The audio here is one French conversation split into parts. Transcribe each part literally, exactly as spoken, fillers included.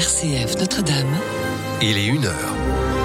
C F Notre-Dame. Il est une heure.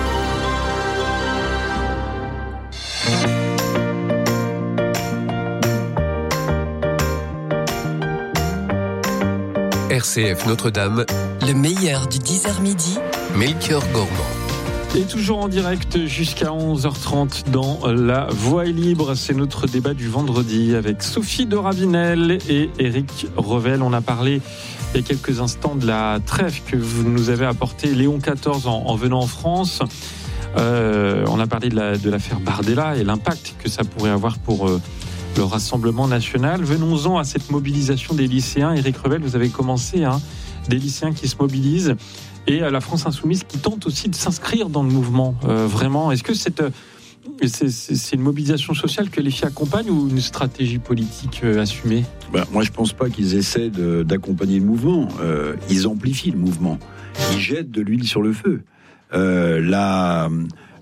R C F Notre-Dame, le meilleur du dix heures midi, Melchior Gormand. Et toujours en direct jusqu'à onze heures trente dans La Voix est libre. C'est notre débat du vendredi avec Sophie de Ravenel et Éric Revel. On a parlé il y a quelques instants de la trêve que vous nous avez apportée Léon quatorze en, en venant en France. Euh, on a parlé de, la, de l'affaire Bardella et l'impact que ça pourrait avoir pour euh, le Rassemblement national. Venons-en à cette mobilisation des lycéens. Éric Revel, vous avez commencé, hein, des lycéens qui se mobilisent. Et la France Insoumise qui tente aussi de s'inscrire dans le mouvement. Euh, vraiment, est-ce que cette, c'est, c'est une mobilisation sociale que les filles accompagnent ou une stratégie politique euh, assumée ? Ben, moi, je ne pense pas qu'ils essaient de, d'accompagner le mouvement. Euh, ils amplifient le mouvement. Ils jettent de l'huile sur le feu. Euh, la,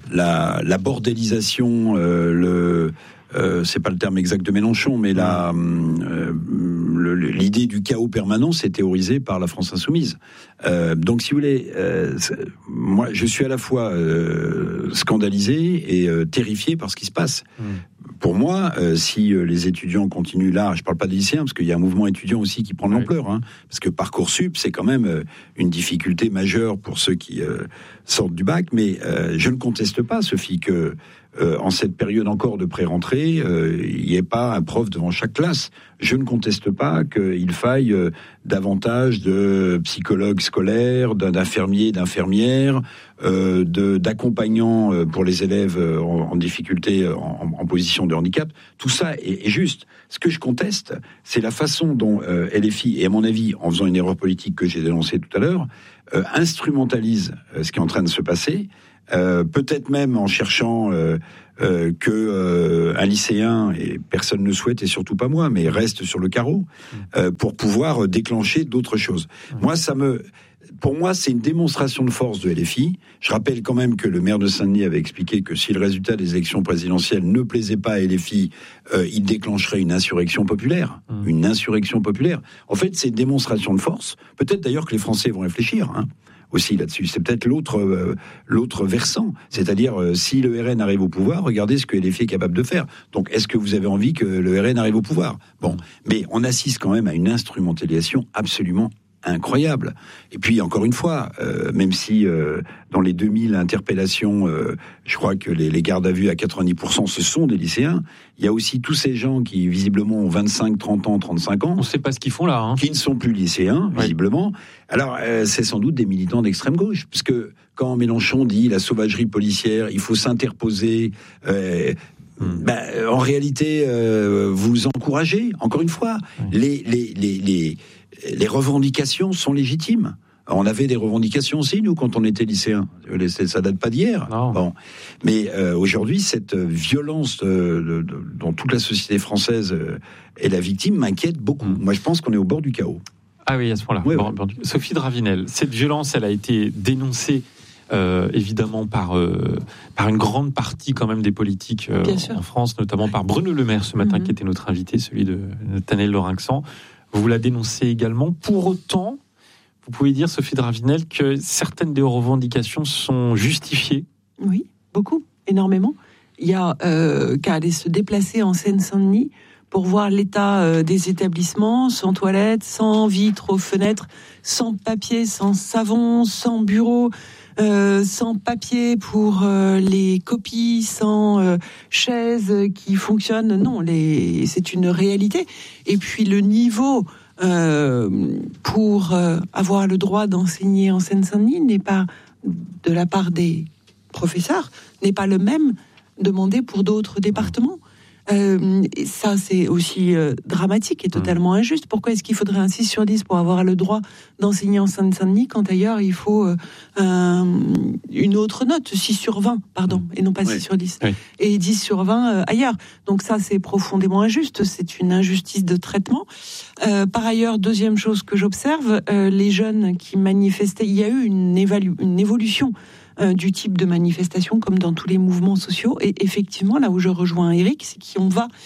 la, la bordélisation, euh, le... Euh, c'est pas le terme exact de Mélenchon, mais la, euh, le, l'idée du chaos permanent, c'est théorisé par la France Insoumise. Euh, donc, si vous voulez, euh, moi, je suis à la fois euh, scandalisé et euh, terrifié par ce qui se passe. Mmh. Pour moi, euh, si euh, les étudiants continuent là, je parle pas des lycéens, parce qu'il y a un mouvement étudiant aussi qui prend de l'ampleur, oui. hein, parce que Parcoursup, c'est quand même euh, une difficulté majeure pour ceux qui euh, sortent du bac, mais euh, je ne conteste pas, Sophie, que Euh, en cette période encore de pré-rentrée, euh, il n'y ait pas un prof devant chaque classe. Je ne conteste pas qu'il faille euh, davantage de psychologues scolaires, d'infirmiers, d'infirmières, euh, de, d'accompagnants euh, pour les élèves euh, en, en difficulté, en, en position de handicap. Tout ça est, est juste. Ce que je conteste, c'est la façon dont euh, L F I, et à mon avis, en faisant une erreur politique que j'ai dénoncée tout à l'heure, euh, instrumentalise euh, ce qui est en train de se passer. Euh, peut-être même en cherchant euh, euh, que euh, un lycéen, et personne ne le souhaite, et surtout pas moi, mais reste sur le carreau euh, pour pouvoir déclencher d'autres choses. Moi, ça me, pour moi, c'est une démonstration de force de L F I. Je rappelle quand même que le maire de Saint-Denis avait expliqué que si le résultat des élections présidentielles ne plaisait pas à L F I, euh, il déclencherait une insurrection populaire. Mmh. Une insurrection populaire. En fait, c'est une démonstration de force. Peut-être d'ailleurs que les Français vont réfléchir, hein. Aussi là-dessus, c'est peut-être l'autre euh, l'autre versant, c'est-à-dire euh, si le R N arrive au pouvoir, regardez ce que L F I est capable de faire. Donc, est-ce que vous avez envie que le R N arrive au pouvoir ? Bon, mais on assiste quand même à une instrumentalisation absolument incroyable. Et puis, encore une fois, euh, même si euh, dans les deux mille interpellations, euh, je crois que les, les gardes à vue à quatre-vingt-dix pour cent, ce sont des lycéens, il y a aussi tous ces gens qui, visiblement, ont vingt-cinq, trente ans, trente-cinq ans. On ne sait pas ce qu'ils font là. Hein. Qui ne sont plus lycéens, oui. visiblement. Alors, euh, c'est sans doute des militants d'extrême gauche, puisque quand Mélenchon dit la sauvagerie policière, il faut s'interposer... Euh, Mmh. Ben, en réalité, euh, vous encouragez, encore une fois, mmh. les, les, les, les, les revendications sont légitimes. On avait des revendications aussi, nous, quand on était lycéens. Ça date pas d'hier. Bon. Mais euh, aujourd'hui, cette violence de, de, de, dont toute la société française est la victime m'inquiète beaucoup. Mmh. Moi, je pense qu'on est au bord du chaos. Ah oui, à ce point-là. Oui, bon, oui. Bon, Sophie de Ravenel, cette violence, elle a été dénoncée Euh, évidemment par euh, par une grande partie quand même des politiques euh, en France, notamment par Bruno Le Maire ce matin, mm-hmm. qui était notre invité, celui de Nathanaël Lorinxan. Vous la dénoncez également. Pour autant, vous pouvez dire, Sophie de Ravenel, que certaines des revendications sont justifiées. Oui, beaucoup, énormément. Il y a euh, qu'à aller se déplacer en Seine-Saint-Denis pour voir l'état euh, des établissements, sans toilettes, sans vitres aux fenêtres, sans papier, sans savon, sans bureau, euh, sans papier pour euh, les copies, sans euh, chaises qui fonctionnent. Non, les, c'est une réalité. Et puis le niveau euh, pour euh, avoir le droit d'enseigner en Seine-Saint-Denis n'est pas, de la part des professeurs, n'est pas le même demandé pour d'autres départements. Euh, et ça, c'est aussi euh, dramatique et totalement injuste. Pourquoi est-ce qu'il faudrait un six sur dix pour avoir le droit d'enseigner en Seine-Saint-Denis quand ailleurs il faut euh, un, une autre note, six sur vingt, pardon, et non pas oui. six sur dix, oui. et dix sur vingt euh, ailleurs. Donc ça, c'est profondément injuste, c'est une injustice de traitement. Euh, par ailleurs, deuxième chose que j'observe, euh, les jeunes qui manifestaient, il y a eu une, évalu- une évolution du type de manifestation comme dans tous les mouvements sociaux. Et effectivement, là où je rejoins Éric, c'est qu'on va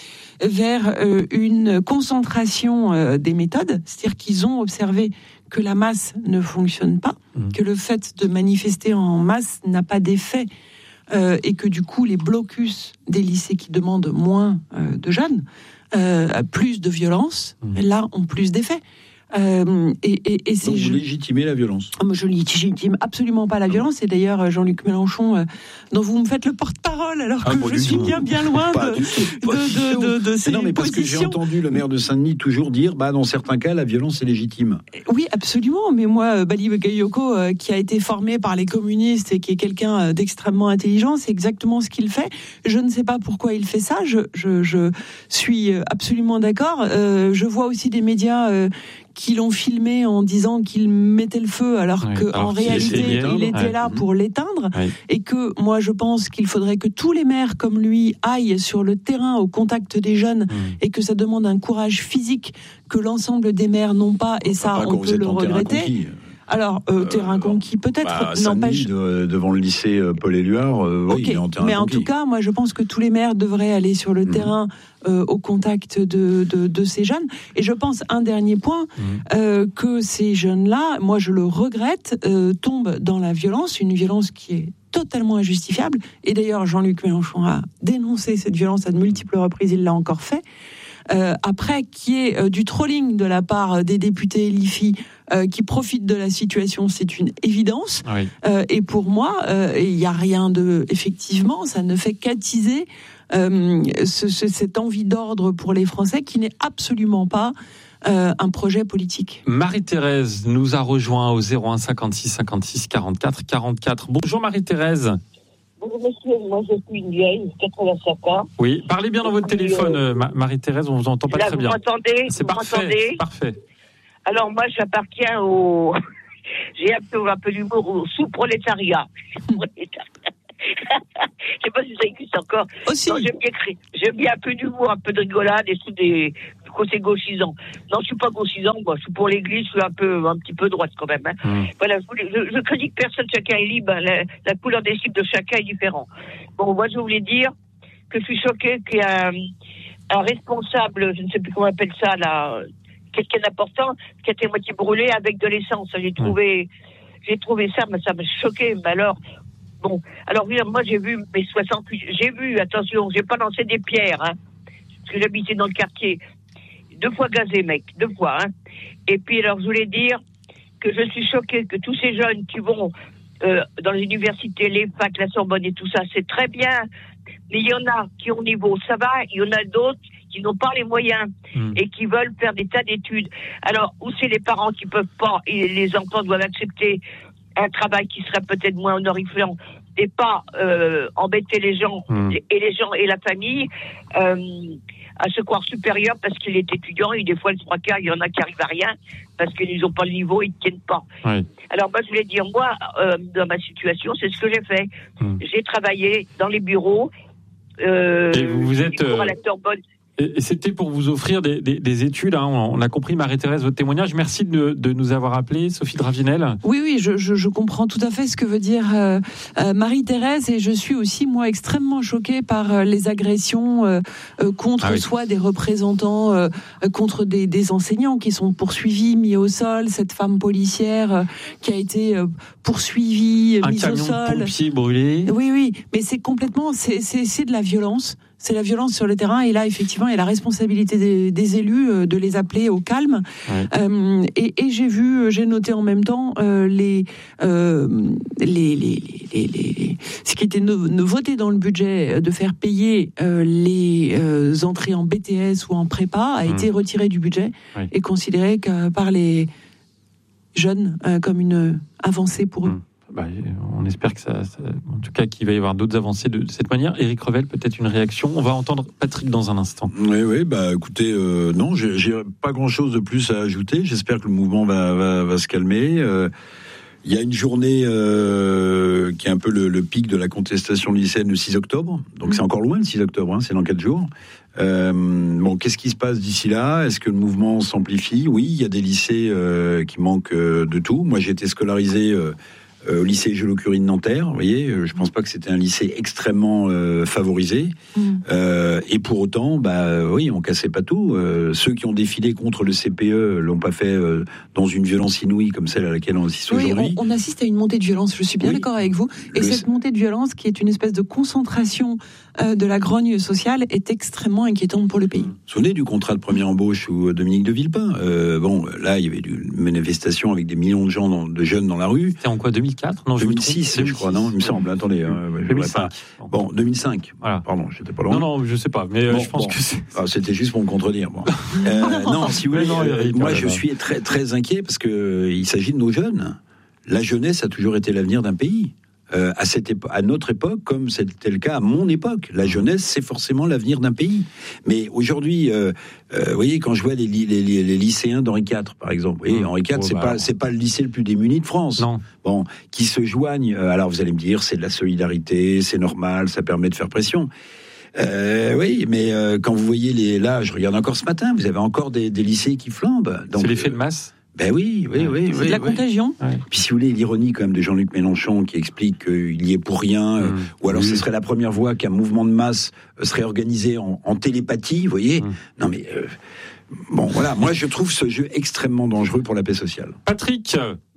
vers euh, une concentration euh, des méthodes, c'est-à-dire qu'ils ont observé que la masse ne fonctionne pas, mmh. que le fait de manifester en masse n'a pas d'effet, euh, et que du coup les blocus des lycées qui demandent moins euh, de jeunes, euh, plus de violence, mmh. là ont plus d'effet. Euh, et, et, et c'est Donc vous je... légitimez la violence. Je légitime absolument pas la violence. Et d'ailleurs, Jean-Luc Mélenchon, euh, dont vous me faites le porte-parole, alors que ah, bon, je suis bien bien loin de, de, de, de, de ces non, mais parce positions. que j'ai entendu le maire de Saint-Denis toujours dire, bah dans certains cas, la violence est légitime. Oui, absolument. Mais moi, Bali Bagayoko, euh, qui a été formé par les communistes et qui est quelqu'un d'extrêmement intelligent, c'est exactement ce qu'il fait. Je ne sais pas pourquoi il fait ça. Je, je, je suis absolument d'accord. Euh, je vois aussi des médias euh, qui l'ont filmé en disant qu'il mettait le feu alors ouais, qu'en réalité il était ouais. là pour l'éteindre ouais. et que moi je pense qu'il faudrait que tous les maires comme lui aillent sur le terrain au contact des jeunes mmh. et que ça demande un courage physique que l'ensemble des maires n'ont pas et ça pas on peut le regretter. Alors, euh, terrain conquis peut-être, bah, n'empêche... De, devant le lycée euh, Paul Éluard, euh, oui, okay. il est en terrain mais conquis. En tout cas, moi je pense que tous les maires devraient aller sur le mmh. terrain euh, au contact de, de, de ces jeunes. Et je pense, un dernier point, mmh. euh, que ces jeunes-là, moi je le regrette, euh, tombent dans la violence, une violence qui est totalement injustifiable. Et d'ailleurs, Jean-Luc Mélenchon a dénoncé cette violence à de multiples reprises, il l'a encore fait. Euh, après, qu'il y ait euh, du trolling de la part des députés L I F I euh, qui profitent de la situation, c'est une évidence. Oui. Euh, et pour moi, il euh, n'y a rien de... Effectivement, ça ne fait qu'attiser euh, ce, ce, cette envie d'ordre pour les Français qui n'est absolument pas euh, un projet politique. Marie-Thérèse nous a rejoint au zéro un cinquante-six cinquante-six quarante-quatre quarante-quatre. Bonjour Marie-Thérèse. Bonjour monsieur, moi je suis une vieille, quatre-vingt-cinq ans. Oui, parlez bien dans votre téléphone, euh, Marie-Thérèse, on vous entend pas là, très bien. Vous m'entendez ? C'est vous parfait, m'entendez c'est parfait. Alors moi j'appartiens au... J'ai un peu, un peu d'humour au sous-prolétariat. Je sais pas si ça existe encore. Aussi. Non, j'aime bien, j'aime bien un peu d'humour, un peu de rigolade et tout des côté gauchisant. Non, je suis pas gauchisant, moi. Je suis pour l'église, je suis un peu, un petit peu droite quand même. Hein. Mmh. Voilà, je, voulais, je, je critique personne, chacun est libre. La, la couleur des cibles de chacun est différente. Bon, moi, je voulais dire que je suis choquée qu'il y a un, un responsable, je ne sais plus comment on appelle ça, là, quelqu'un d'important, qui a été moitié brûlé avec de l'essence. J'ai trouvé, mmh. j'ai trouvé ça, mais ça m'a choqué. Mais alors, bon, alors moi, j'ai vu mes soixante-huit, j'ai vu, attention, j'ai pas lancé des pierres, hein, parce que j'habitais dans le quartier. Deux fois gazé, mec, deux fois. Hein. Et puis, alors, je voulais dire que je suis choquée que tous ces jeunes qui vont euh, dans les universités, les facs, la Sorbonne et tout ça, c'est très bien. Mais il y en a qui ont niveau, ça va. Il y en a d'autres qui n'ont pas les moyens mmh. et qui veulent faire des tas d'études. Alors, où c'est les parents qui peuvent pas et les enfants doivent accepter un travail qui serait peut-être moins honorifiant et pas euh, embêter les gens mmh. et les gens et la famille. Euh, à se croire supérieur parce qu'il est étudiant et des fois le trois quarts il y en a qui arrivent à rien parce qu'ils n'ont pas le niveau, ils ne tiennent pas. Oui. Alors moi je voulais dire moi euh, dans ma situation c'est ce que j'ai fait. Hum. J'ai travaillé dans les bureaux. Euh, et vous, vous êtes à la Sorbonne. Et c'était pour vous offrir des, des, des études. Hein. On a compris, Marie-Thérèse, votre témoignage. Merci de, de nous avoir appelés, Sophie Dravinel. Oui, oui, je, je, je comprends tout à fait ce que veut dire euh, euh, Marie-Thérèse, et je suis aussi, moi, extrêmement choquée par euh, les agressions euh, euh, contre ah oui. soit des représentants, euh, contre des, des enseignants qui sont poursuivis, mis au sol, cette femme policière euh, qui a été euh, poursuivie, Un mise au sol. Un camion de pompiers brûlé. Oui, oui, mais c'est complètement, c'est, c'est, c'est de la violence. C'est la violence sur le terrain, et là, effectivement, il y a la responsabilité des, des élus euh, de les appeler au calme. Ouais. Euh, et, et j'ai vu, j'ai noté en même temps euh, les, euh, les, les, les, les, les, ce qui était no, no, voté dans le budget de faire payer euh, les euh, entrées en B T S ou en prépa a mmh. été retiré du budget ouais. et considéré que, par les jeunes euh, comme une avancée pour eux. Mmh. Bah, on espère que ça, ça, en tout cas, qu'il va y avoir d'autres avancées de, de cette manière. Éric Revel, peut-être une réaction. On va entendre Patrick dans un instant. Oui, oui, bah, écoutez, euh, non, j'ai, j'ai pas grand-chose de plus à ajouter. J'espère que le mouvement va, va, va se calmer. Euh, il y a une journée euh, qui est un peu le, le pic de la contestation lycéenne le six octobre. Donc mmh. c'est encore loin le six octobre, hein, c'est dans quatre jours. Euh, bon, qu'est-ce qui se passe d'ici là ? Est-ce que le mouvement s'amplifie ? Oui, il y a des lycées euh, qui manquent euh, de tout. Moi, j'ai été scolarisé. Euh, euh, au lycée Joliot-Curie de Nanterre. Vous voyez, euh, je pense pas que c'était un lycée extrêmement euh, favorisé. Mmh. Euh, et pour autant, bah oui, on cassait pas tout. Euh, ceux qui ont défilé contre le C P E l'ont pas fait euh, dans une violence inouïe comme celle à laquelle on assiste oui, aujourd'hui. On, on assiste à une montée de violence. Je suis bien oui. d'accord avec vous. Et le... cette montée de violence, qui est une espèce de concentration euh, de la grogne sociale, est extrêmement inquiétante pour le pays. Vous vous souvenez du contrat de première embauche où Dominique de Villepin, euh, bon, là, il y avait une manifestation avec des millions de gens, dans, de jeunes dans la rue. C'était en quoi, deux mille quatre Non, deux mille six, je, je crois, non, il me semble. Attendez, hein, deux mille cinq. Pas... Bon, deux mille cinq. Voilà. Pardon, j'étais pas loin. Non, non, je sais pas, mais bon, je pense bon. que c'est. Ah, c'était juste pour me contredire. Bon. euh, non, si vous voulez, non, euh, moi, je suis très, très inquiet parce que euh, il s'agit de nos jeunes. La jeunesse a toujours été l'avenir d'un pays. Euh, à, cette épo- à notre époque, comme c'était le cas à mon époque. La jeunesse, c'est forcément l'avenir d'un pays. Mais aujourd'hui, euh, euh, vous voyez, quand je vois les, les, les, les lycéens d'Henri quatre, par exemple, vous voyez, Henri quatre, oh, c'est, bah, pas, c'est pas le lycée le plus démuni de France. Non. Bon, qui se joignent. Euh, alors, vous allez me dire, c'est de la solidarité, c'est normal, ça permet de faire pression. Euh, oui, mais euh, quand vous voyez les... Là, je regarde encore ce matin, vous avez encore des, des lycées qui flambent. Donc, c'est l'effet de masse. Ben oui, oui, oui. C'est oui, de la oui. contagion. Ouais. Puis si vous voulez, l'ironie quand même de Jean-Luc Mélenchon qui explique qu'il y est pour rien, mmh. euh, ou alors oui. ce serait la première fois qu'un mouvement de masse euh, serait organisé en, en télépathie, vous voyez. Mmh. Non mais, euh, bon voilà, moi je trouve ce jeu extrêmement dangereux pour la paix sociale. Patrick,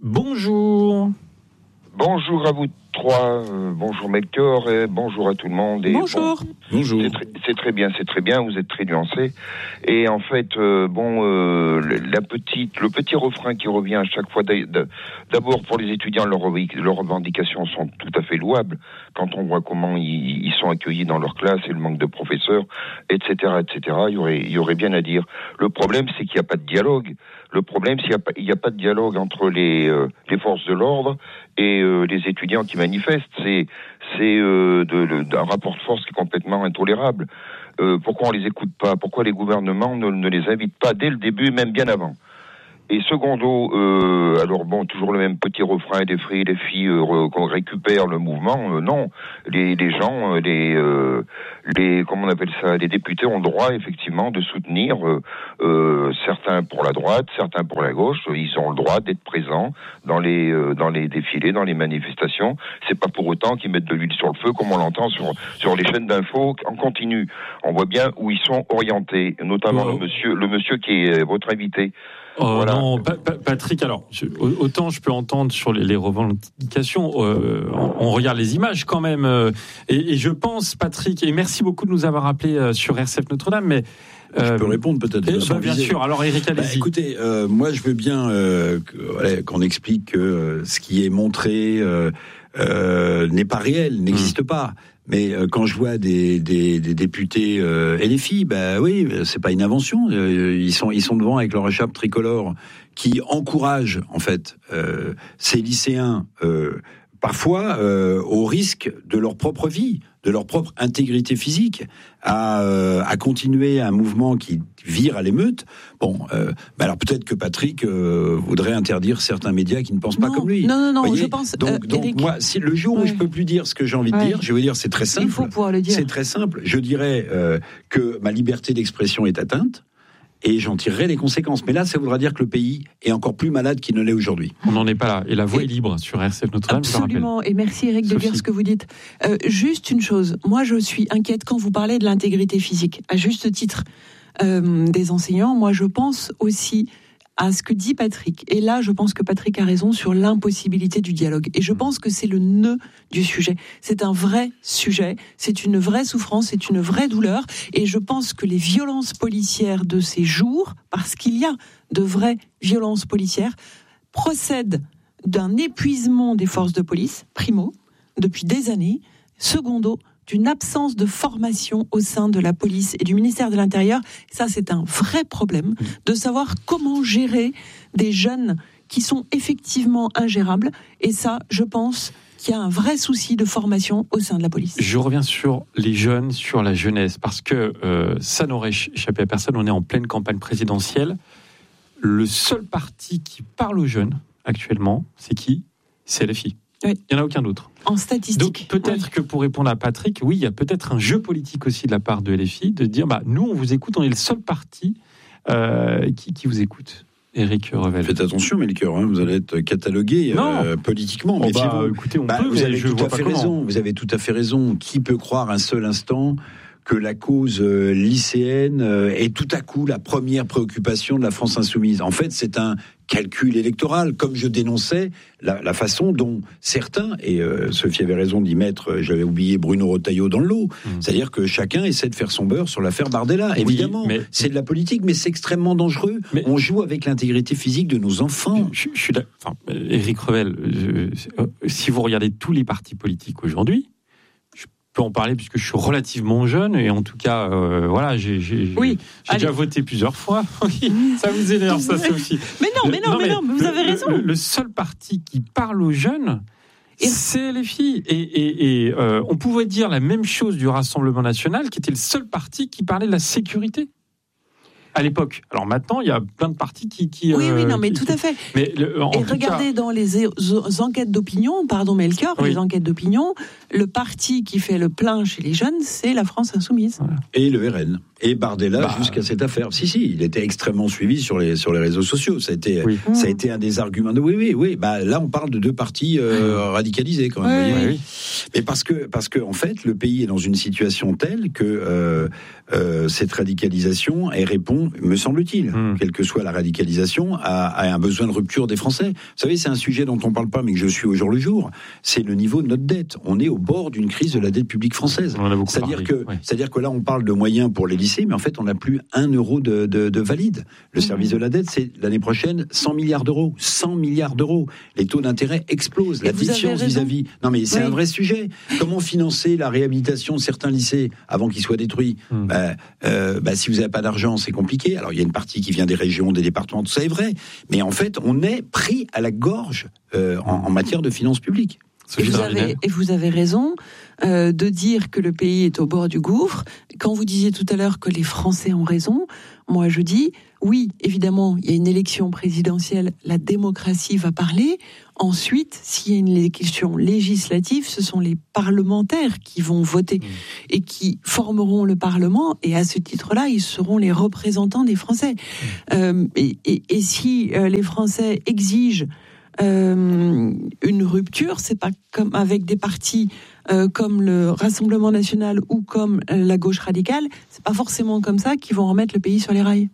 bonjour. Bonjour à vous trois, euh, bonjour Melchior et bonjour à tout le monde. Et bonjour. Bon, bonjour. C'est très, c'est très bien, c'est très bien, vous êtes très nuancés. Et en fait, euh, bon, euh, la petite, le petit refrain qui revient à chaque fois, d'abord pour les étudiants, leurs, leurs revendications sont tout à fait louables. Quand on voit comment ils, ils sont accueillis dans leur classe et le manque de professeurs, et cetera, et cetera, il y aurait, il y aurait bien à dire. Le problème, c'est qu'il n'y a pas de dialogue. Le problème, c'est qu'il n'y a pas, il n'y a pas de dialogue entre les, euh, les forces de l'ordre et euh, les étudiants qui manifestent. C'est, c'est euh, de, de, d'un rapport de force qui est complètement intolérable. Euh, pourquoi on les écoute pas ? Pourquoi les gouvernements ne, ne les invitent pas dès le début, même bien avant ? Et secondo, euh, alors bon, toujours le même petit refrain des filles, les filles euh, qu'on récupère le mouvement. Euh, non, les, les gens, les, euh, les, comment on appelle ça, les députés ont le droit effectivement de soutenir euh, euh, certains pour la droite, certains pour la gauche. Ils ont le droit d'être présents dans les euh, dans les défilés, dans les manifestations. C'est pas pour autant qu'ils mettent de l'huile sur le feu comme on l'entend sur sur les chaînes d'infos en continu. On voit bien où ils sont orientés, notamment oh. le monsieur, le monsieur qui est votre invité. Oh, voilà. Non, pa- pa- Patrick, alors, je, autant je peux entendre sur les, les revendications, euh, on, on regarde les images quand même, euh, et, et je pense, Patrick, et merci beaucoup de nous avoir appelé euh, sur R C F Notre-Dame, mais... Euh, je peux répondre peut-être. Et, bah, bien sûr, alors Eric, allez-y. Bah, écoutez, euh, moi je veux bien euh, que, voilà, qu'on explique que euh, ce qui est montré euh, euh, n'est pas réel, n'existe mmh. pas. Mais euh, quand je vois des, des, des députés euh, L F I, bah oui, c'est pas une invention. Euh, ils sont ils sont devant avec leur écharpe tricolore qui encourage en fait euh, ces lycéens euh, parfois euh, au risque de leur propre vie, de leur propre intégrité physique, à, euh, à continuer un mouvement qui vire à l'émeute. Bon, euh, bah alors peut-être que Patrick euh, voudrait interdire certains médias qui ne pensent non, pas comme lui. Non, non, non, voyez je pense... Donc, euh, donc Eric... moi, si le jour ouais. où je peux plus dire ce que j'ai envie de ouais. dire, je vais vous dire, c'est très simple. Il faut pouvoir le dire. C'est très simple. Je dirais euh, que ma liberté d'expression est atteinte, et j'en tirerai les conséquences. Mais là, ça voudra dire que le pays est encore plus malade qu'il ne l'est aujourd'hui. On n'en est pas là. Et la voix et, est libre sur R C F Notre-Dame, je le rappelle. Absolument. Et merci Eric de Sophie. dire ce que vous dites. Euh, juste une chose. Moi, je suis inquiète quand vous parlez de l'intégrité physique. À juste titre euh, des enseignants, moi, je pense aussi à ce que dit Patrick. Et là, je pense que Patrick a raison sur l'impossibilité du dialogue. Et je pense que c'est le nœud du sujet. C'est un vrai sujet, c'est une vraie souffrance, c'est une vraie douleur. Et je pense que les violences policières de ces jours, parce qu'il y a de vraies violences policières, procèdent d'un épuisement des forces de police, primo, depuis des années, secondo, d'une absence de formation au sein de la police et du ministère de l'Intérieur. Ça, c'est un vrai problème de savoir comment gérer des jeunes qui sont effectivement ingérables. Et ça, je pense qu'il y a un vrai souci de formation au sein de la police. Je reviens sur les jeunes, sur la jeunesse, parce que euh, ça n'aurait échappé à personne. On est en pleine campagne présidentielle. Le seul parti qui parle aux jeunes, actuellement, c'est qui ? C'est L F I. Oui. Il n'y en a aucun autre. En statistique. Donc peut-être oui. que pour répondre à Patrick, oui, il y a peut-être un jeu politique aussi de la part de L F I, de dire, bah, nous, on vous écoute, on est le seul parti euh, qui, qui vous écoute. Éric Revel. Faites attention, Melchior, hein, vous allez être catalogué euh, politiquement. Oh mais bah, vous, écoutez, on bah, peut, vous mais avez je tout vois à pas fait comment. raison. Vous avez tout à fait raison. Qui peut croire un seul instant que la cause euh, lycéenne euh, est tout à coup la première préoccupation de la France insoumise? En fait, c'est un calcul électoral, comme je dénonçais la, la façon dont certains, et euh, Sophie avait raison d'y mettre, euh, j'avais oublié Bruno Retailleau dans le lot, mmh. c'est-à-dire que chacun essaie de faire son beurre sur l'affaire Bardella. Oui, évidemment, mais... c'est de la politique, mais c'est extrêmement dangereux. Mais... On joue avec l'intégrité physique de nos enfants. Je, je suis là, enfin, Éric Revel, je, euh, si vous regardez tous les partis politiques aujourd'hui, je peux en parler puisque je suis relativement jeune et en tout cas, euh, voilà, j'ai, j'ai, oui, j'ai déjà voté plusieurs fois. Oui, ça vous énerve, ça, Sophie. Mais non, mais non, non mais, mais non, mais vous le, avez raison. Le, le seul parti qui parle aux jeunes, et... c'est les filles. Et, et, et euh, on pouvait dire la même chose du Rassemblement national, qui était le seul parti qui parlait de la sécurité à l'époque. Alors maintenant, il y a plein de partis qui... qui oui, oui, non, mais qui, tout à fait. Mais le, en et regardez cas... dans les enquêtes d'opinion, pardon Melchior, oui. les enquêtes d'opinion, le parti qui fait le plein chez les jeunes, c'est la France insoumise. Voilà. Et le R N. Et Bardella bah, jusqu'à cette affaire. Si, si, il était extrêmement suivi sur les, sur les réseaux sociaux. Ça a été, oui. ça a été un des arguments de oui, oui, oui. Bah, là, on parle de deux partis euh, radicalisés, quand même. Oui, oui. Oui. Mais parce que, parce que, en fait, le pays est dans une situation telle que euh, euh, cette radicalisation, elle répond, me semble-t-il, mm. quelle que soit la radicalisation, à, à un besoin de rupture des Français. Vous savez, c'est un sujet dont on ne parle pas, mais que je suis au jour le jour. C'est le niveau de notre dette. On est au bord d'une crise de la dette publique française. C'est-à-dire que, oui. c'est-à-dire que là, on parle de moyens pour les mais en fait, on n'a plus un euro de, de, de valide. Le mmh. service de la dette, c'est l'année prochaine cent milliards d'euros. cent milliards d'euros. Les taux d'intérêt explosent. La défiance vis-à-vis. Non, mais c'est oui. un vrai sujet. Comment financer la réhabilitation de certains lycées avant qu'ils soient détruits mmh. bah, euh, bah, si vous n'avez pas d'argent, c'est compliqué. Alors, il y a une partie qui vient des régions, des départements, tout ça est vrai. Mais en fait, on est pris à la gorge euh, en, en matière de finances publiques. Et vous, avez, et vous avez raison euh, de dire que le pays est au bord du gouffre. Quand vous disiez tout à l'heure que les Français ont raison, moi je dis, oui, évidemment, il y a une élection présidentielle, la démocratie va parler. Ensuite, s'il y a une élection législative, ce sont les parlementaires qui vont voter mmh. et qui formeront le Parlement. Et à ce titre-là, ils seront les représentants des Français. Mmh. Euh, et, et, et si euh, les Français exigent Euh, une rupture, c'est pas comme avec des partis euh, comme le Rassemblement national ou comme la gauche radicale, c'est pas forcément comme ça qu'ils vont remettre le pays sur les rails.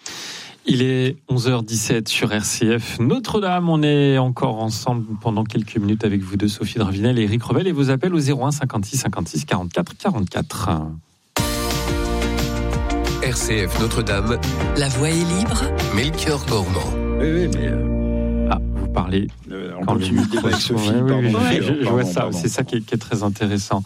Il est onze heures dix-sept sur R C F Notre-Dame. On est encore ensemble pendant quelques minutes avec vous deux, Sophie de Ravinel et Éric Revel, et vos appels au zéro un cinquante-six cinquante-six quarante-quatre quarante-quatre. R C F Notre-Dame. La voix est libre. Melchior Gormand. Oui, oui, mais... Euh... Ah, vous parlez. Euh, on continue le débat avec Sophie. Ouais, pardon, oui, pardon, je, je pardon, vois ça. pardon. C'est ça qui est, qui est très intéressant.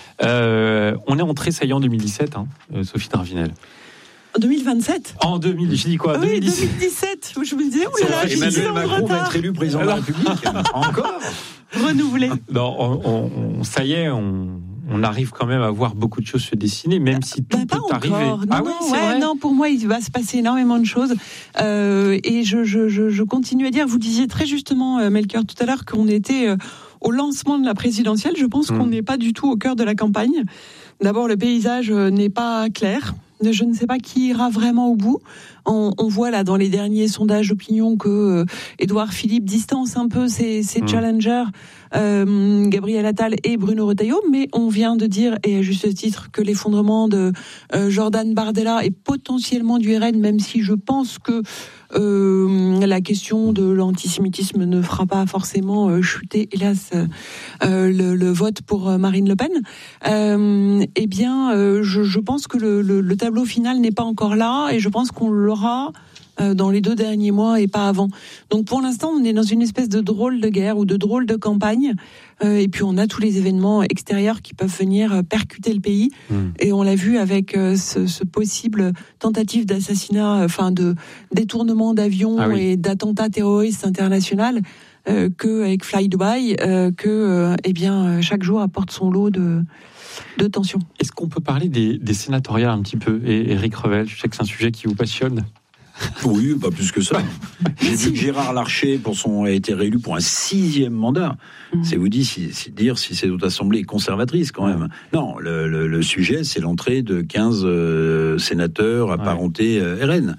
Euh, on est entré, ça y est, en deux mille dix-sept, hein, Sophie de Ravinel. En deux mille vingt-sept En deux mille, je dis quoi Oui, deux mille dix-sept deux mille dix-sept. Je me disais, oulala, j'ai Emmanuel en Macron va retard. être élu président de la République. Encore Renouvelé. Non, on, on, ça y est, on, on arrive quand même à voir beaucoup de choses se dessiner, même si tout bah, peut pas arriver. Non, ah non, oui, c'est ouais, vrai. non, pour moi, il va se passer énormément de choses. Euh, et je, je, je, je continue à dire, vous disiez très justement, euh, Melchior, tout à l'heure, qu'on était euh, au lancement de la présidentielle. Je pense mmh. qu'on n'est pas du tout au cœur de la campagne. D'abord, le paysage euh, n'est pas clair. Je ne sais pas qui ira vraiment au bout. On, on voit là dans les derniers sondages d'opinion que euh, Édouard Philippe distance un peu ses, ses mmh. challengers, euh, Gabriel Attal et Bruno Retailleau, mais on vient de dire, et à juste titre, que l'effondrement de euh, Jordan Bardella est potentiellement du R N, même si je pense que euh, la question de l'antisémitisme ne fera pas forcément euh, chuter, hélas, euh, le, le vote pour Marine Le Pen. Euh, eh bien, euh, je, je pense que le, le, le tableau final n'est pas encore là, et je pense qu'on l'aura dans les deux derniers mois et pas avant. Donc pour l'instant, on est dans une espèce de drôle de guerre ou de drôle de campagne. Euh, et puis on a tous les événements extérieurs qui peuvent venir percuter le pays. Mmh. Et on l'a vu avec euh, ce, ce possible tentative d'assassinat, enfin de détournement d'avions ah oui. et d'attentats terroristes internationaux. Euh, que avec Fly Dubai, euh, que euh, eh bien chaque jour apporte son lot de de tensions. Est-ce qu'on peut parler des, des sénatoriales un petit peu, et Éric Revel, je sais que c'est un sujet qui vous passionne. Oui, pas plus que ça. J'ai vu que Gérard Larcher pour son, a été réélu pour un sixième mandat. Mmh. C'est vous dire si, si, dire si cette haute assemblée est conservatrice quand même. Non, le, le, le sujet, c'est l'entrée de quinze euh, sénateurs apparentés euh, R N.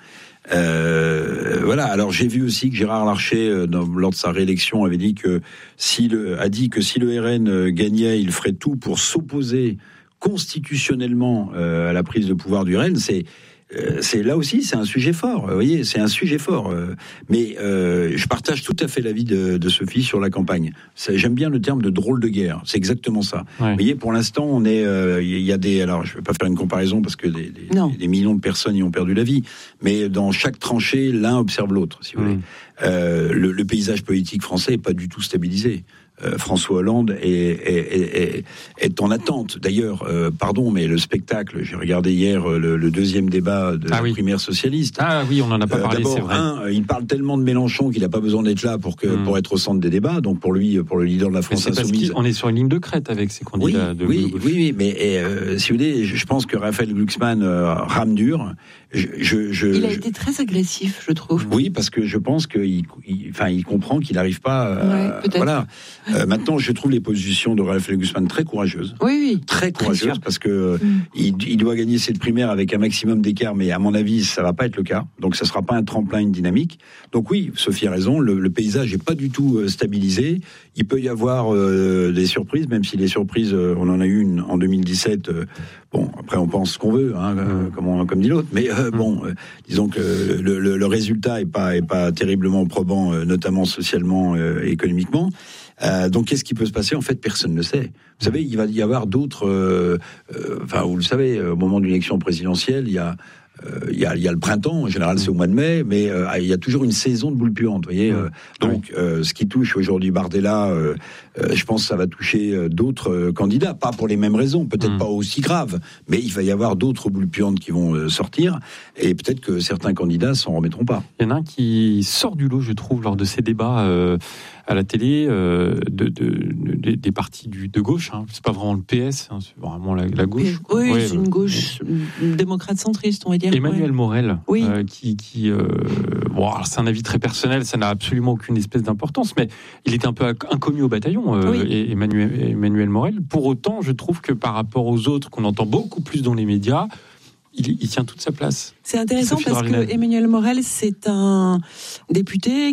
Euh, voilà. Alors j'ai vu aussi que Gérard Larcher, euh, dans, lors de sa réélection, avait dit que si le, a dit que si le R N gagnait, il ferait tout pour s'opposer constitutionnellement euh, à la prise de pouvoir du R N. C'est euh, c'est là aussi, c'est un sujet fort. Vous voyez, c'est un sujet fort. Euh, mais euh, je partage tout à fait l'avis de, de Sophie sur la campagne. C'est, j'aime bien le terme de drôle de guerre. C'est exactement ça. Ouais. Vous voyez, pour l'instant, on est, il euh, y a des. Alors, je ne vais pas faire une comparaison parce que des, des, des millions de personnes y ont perdu la vie. Mais dans chaque tranchée, l'un observe l'autre, si vous mmh. voulez. Euh, le, le paysage politique français n'est pas du tout stabilisé. Euh, François Hollande est, est, est, est en attente. D'ailleurs, euh, pardon, mais le spectacle, j'ai regardé hier euh, le, le deuxième débat de ah la oui. primaire socialiste. Ah oui, on n'en a pas euh, parlé, d'abord, c'est vrai. Un, il parle tellement de Mélenchon qu'il n'a pas besoin d'être là pour, que, mmh. pour être au centre des débats. Donc pour lui, pour le leader de la France insoumise... On est sur une ligne de crête avec ces candidats oui, de oui, oui, oui, mais euh, si vous voulez, je, je pense que Raphaël Glucksmann euh, rame dur. Je, je, je, il a je... été très agressif, je trouve. Oui, parce que je pense qu'il il, enfin, il comprend qu'il n'arrive pas... Euh, ouais, peut-être. Voilà. Euh, maintenant, je trouve les positions de Raphaël Glucksmann très courageuses. Oui, oui. Très courageuses, très parce que mm. il, il doit gagner cette primaire avec un maximum d'écart, mais à mon avis, ça ne va pas être le cas. Donc, ça ne sera pas un tremplin, une dynamique. Donc oui, Sophie a raison, le, le paysage n'est pas du tout euh, stabilisé. Il peut y avoir euh, des surprises, même si les surprises, euh, on en a eu une en deux mille dix-sept. Euh, bon, après, on pense ce qu'on veut, hein, euh, comme, on, comme dit l'autre. Mais euh, bon, euh, disons que le, le, le résultat n'est pas, est pas terriblement probant, euh, notamment socialement et économiquement. Euh, donc, qu'est-ce qui peut se passer ? En fait, personne ne sait. Vous savez, il va y avoir d'autres... Euh, euh, enfin, vous le savez, au moment d'une élection présidentielle, il y a... Euh, il y a, il y a le printemps, en général c'est au mois de mai, mais euh, il y a toujours une saison de boules puantes, vous voyez. Euh, donc, euh, ce qui touche aujourd'hui Bardella, euh, euh, je pense que ça va toucher euh, d'autres euh, candidats, pas pour les mêmes raisons, peut-être mmh. pas aussi graves, mais il va y avoir d'autres boules puantes qui vont euh, sortir, et peut-être que certains candidats s'en remettront pas. Il y en a un qui sort du lot, je trouve, lors de ces débats euh, à la télé, euh, de, de, de, des partis du, de gauche. Hein. C'est pas vraiment le P S, hein, c'est vraiment la, la gauche. Oui, ouais, c'est le... une gauche démocrate centriste, on va dire. Emmanuel ouais. Morel, oui. euh, qui, qui euh, bon, alors c'est un avis très personnel, ça n'a absolument aucune espèce d'importance, mais il est un peu inconnu au bataillon, euh, oui. Emmanuel, Emmanuel Morel. Pour autant, je trouve que par rapport aux autres qu'on entend beaucoup plus dans les médias, il, il tient toute sa place. C'est intéressant parce que Emmanuel Morel, c'est un député